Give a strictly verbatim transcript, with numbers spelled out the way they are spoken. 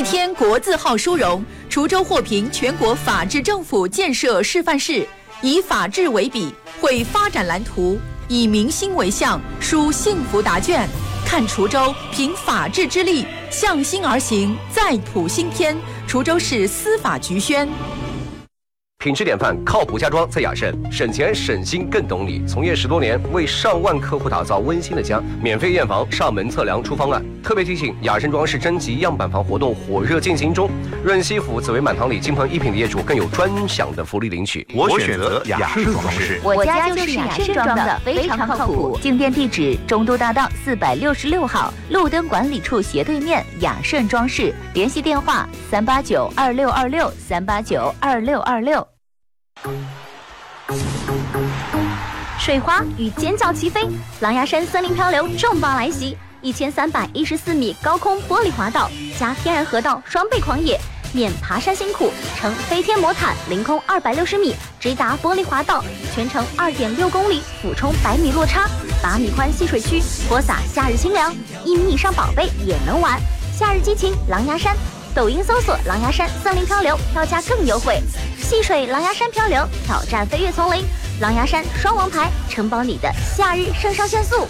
添国字号殊荣，滁州获评全国法治政府建设示范市，以法治为笔，绘发展蓝图，以民心为向，书幸福答卷。看滁州凭法治之力，向心而行，再谱新篇。滁州市司法局宣。 品质典范，靠谱家装在雅盛，省钱省心更懂你。从业十多年，为上万客户打造温馨的家，免费验房、上门测量出方案。特别提醒，雅盛装饰征集样板房活动火热进行中，润西府、紫薇满堂里金鹏一品的业主更有专享的福利领取。 我选择雅盛装饰， 我家就是雅盛装的，非常靠谱。进店地址：中都大道四百六十六号，路灯管理处斜对面，雅盛装饰。联系电话：三八九二六二六三八九二六二六。 水花与尖叫齐飞，狼牙山森林漂流重磅来袭，一千三百一十四米高空玻璃滑道加天然河道双倍狂野，免爬山辛苦，乘飞天魔毯凌空二百六十米直达玻璃滑道，全程二点六公里，俯冲百米落差，八米宽戏水区，泼洒夏日清凉，一米以上宝贝也能玩，夏日激情狼牙山。抖音搜索狼牙山森林漂流，票价更优惠。戏水狼牙山漂流，挑战飞跃丛林，狼牙山双王牌，承包你的夏日肾上腺素。